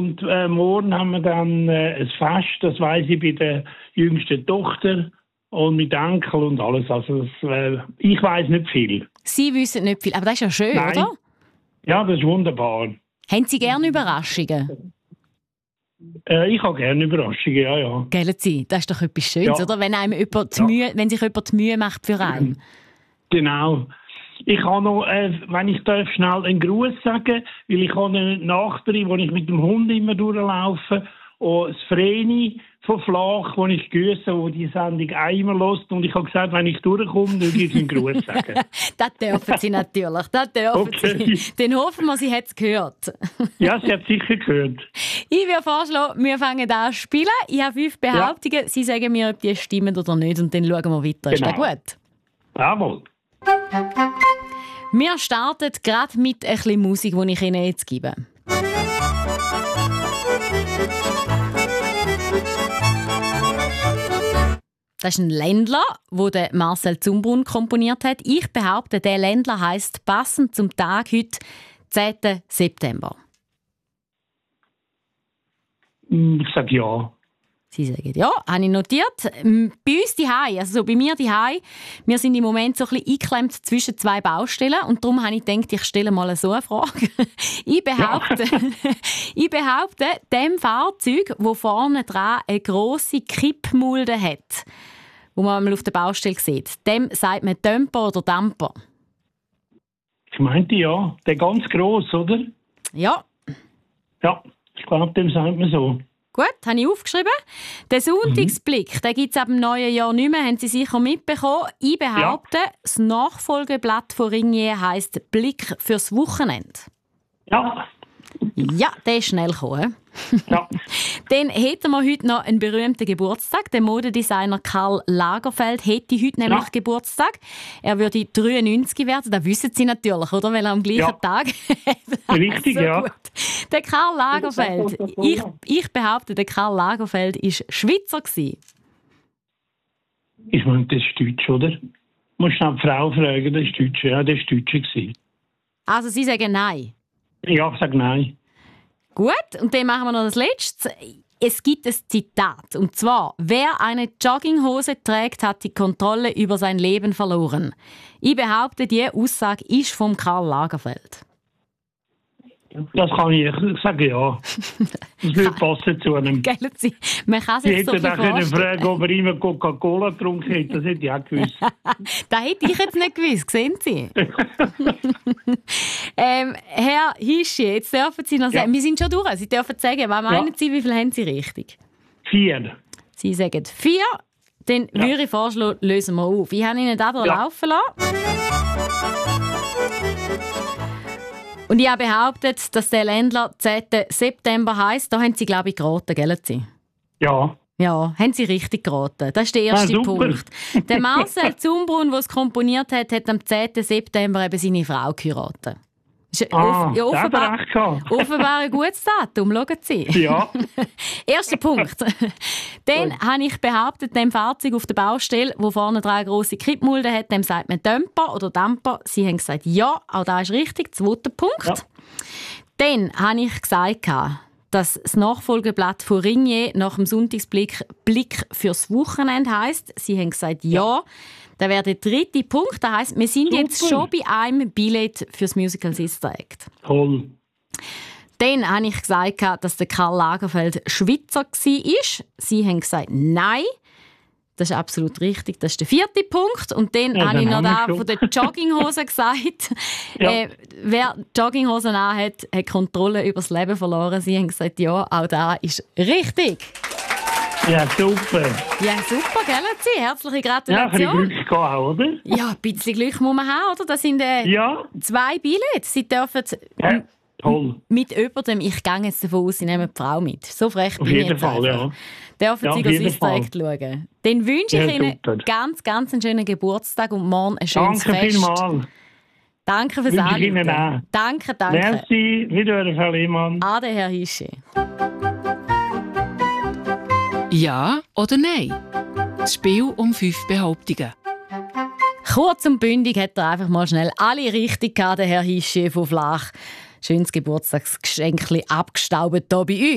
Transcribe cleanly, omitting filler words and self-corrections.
Und morgen haben wir dann ein Fest, das weiss ich, bei der jüngsten Tochter und mit Enkel und alles. Also ich weiss nicht viel. Sie wissen nicht viel, aber das ist ja schön, Nein. oder? Ja, das ist wunderbar. Haben Sie gerne Überraschungen? Ich habe gerne Überraschungen, ja. Gell, Sie? Das ist doch etwas Schönes, Ja. oder? Wenn einem wenn sich jemand die Mühe macht für einen. Genau. Ich habe noch, wenn ich darf, schnell einen Gruß sagen, weil ich habe eine Nachbarin, wo ich mit dem Hund immer durchlaufe, und das Vreni von Flach, wo ich grüße, wo die Sendung auch immer hört. Und ich habe gesagt, wenn ich durchkomme, würde ich einen Gruß sagen. Das dürfen Sie natürlich. Das dürfen Sie. Dann hoffen wir, sie hat es gehört. Ja, sie hat sicher gehört. Ich würde vorschlagen, wir fangen an zu spielen. Ich habe 5 Behauptungen. Sie sagen mir, ob die stimmen oder nicht. Und dann schauen wir weiter. Ist das gut? Jawohl. Wir starten gerade mit ein bisschen Musik, die ich Ihnen jetzt gebe. Das ist ein Ländler, den Marcel Zumbrunn komponiert hat. Ich behaupte, der Ländler heisst passend zum Tag heute 10. September. Ich sage ja. Sie sagen ja, habe ich notiert. Bei uns daheim, also so bei mir daheim, wir sind im Moment so ein bisschen eingeklemmt zwischen 2 Baustellen und darum habe ich gedacht, ich stelle mal so eine Frage. Ich behaupte, dem Fahrzeug, wo vorne dran eine grosse Kippmulde hat, wo man einmal auf der Baustelle sieht, dem sagt man Dömper oder Damper? Ich meinte ja. Der ganz gross, oder? Ja. Ja, ich glaube, dem sagt man so. Gut, habe ich aufgeschrieben. Den Sonntagsblick, den gibt es ab dem neuen Jahr nicht mehr, haben Sie sicher mitbekommen. Ich behaupte, das Nachfolgeblatt von Ringier heisst «Blick fürs Wochenende». Ja. Ja, der ist schnell gekommen. Ja. Dann hätten wir heute noch einen berühmten Geburtstag. Der Modedesigner Karl Lagerfeld hätte heute nämlich Geburtstag. Er würde 93 werden. Das wissen Sie natürlich, oder? Weil er am gleichen Tag... Richtig, so ja. Gut. Der Karl Lagerfeld. Ich behaupte, der Karl Lagerfeld war Schweizer. Ich meine, das ist Deutsch, oder? Du musst schnell die Frau fragen, das ist Deutsch. Ja, das ist Deutscher gewesen. Also Sie sagen nein? Ja, ich sage nein. Gut, und dann machen wir noch das Letzte. Es gibt ein Zitat, und zwar: Wer eine Jogginghose trägt, hat die Kontrolle über sein Leben verloren. Ich behaupte, diese Aussage ist von Karl Lagerfeld. Das kann ich sagen, ja. Das würde passen zu einem. Gell, man kann sich Ich so hätte viel auch vorstellen. fragen, ob er immer Coca-Cola getrunken hätte. Das hätte ich auch gewusst. Das hätte ich jetzt nicht gewusst, sehen Sie? Herr Hischi, jetzt dürfen Sie noch sagen, wir sind schon durch. Sie dürfen sagen, was meinen Sie, wie viel haben Sie richtig? 4. Sie sagen 4. Dann würde ich vorschlagen, lösen wir auf. Ich habe Ihnen das laufen lassen. Und ich habe behauptet, dass der Ländler 10. September heisst. Da haben Sie, glaube ich, geraten, gell? Sie? Ja. Ja, haben Sie richtig geraten. Das ist der erste Punkt. Der Marcel Zumbrunn, der es komponiert hat, hat am 10. September eben seine Frau geheiratet. Offenbar ein gutes Datum, schauen Sie. Ja. Erster Punkt. Dann habe ich behauptet, dem Fahrzeug auf der Baustelle, wo vorne 3 grosse Kippmulden hat, dem sagt man Dömper oder Damper. Sie haben gesagt, ja, auch das ist richtig. Zweiter Punkt. Ja. Dann habe ich gesagt, dass das Nachfolgeblatt von Ringier nach dem Sonntagsblick «Blick fürs Wochenende» heisst. Sie haben gesagt, ja. Das wäre der 3. Punkt. Das heisst, wir sind jetzt schon bei einem Billett fürs Musical Sister Act. Toll. Dann habe ich gesagt, dass der Karl Lagerfeld Schweizer war. Sie haben gesagt, nein. Das ist absolut richtig. Das ist der 4. Punkt. Und dann habe ich noch da von der Jogginghose gesagt. Ja. Wer Jogginghosen anhat, hat Kontrolle über das Leben verloren. Sie haben gesagt, ja, auch das ist richtig. Ja, super. Ja, super, gell? Sie? Herzliche Gratulation. Ja, ein bisschen Glück gehabt, oder? Ja, ein bisschen Glück muss man haben, oder? Das sind 2 Billette. Sie dürfen toll. Mit jemandem, ich gehe jetzt davon aus, Sie nehmen die Frau mit. So frech bin ich jetzt Fall, einfach. Dürfen Sie das direkt schauen. Dann wünsche ich Ihnen ganz, ganz einen schönen Geburtstag und morgen ein schönes Fest. Danke vielmals. Danke fürs Anrufen. Danke. Merci, wiederhören, Frau Lehmann. Ade, Herr Hischi. Ja oder nein? Das Spiel um 5 Behauptungen. Kurz und bündig hat er einfach mal schnell alle richtig gehabt, der Herr Hischi von Flach. Schönes Geburtstagsgeschenk abgestaubt hier bei uns.